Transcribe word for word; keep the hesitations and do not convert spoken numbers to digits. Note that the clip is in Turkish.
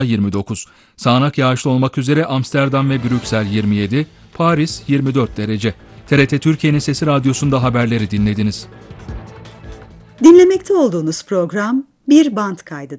yirmi dokuz. Sağanak yağışlı olmak üzere Amsterdam ve Brüksel yirmi yedi, Paris yirmi dört derece. T R T Türkiye'nin Sesi Radyosu'nda haberleri dinlediniz. Dinlemekte olduğunuz program bir band kaydıdır.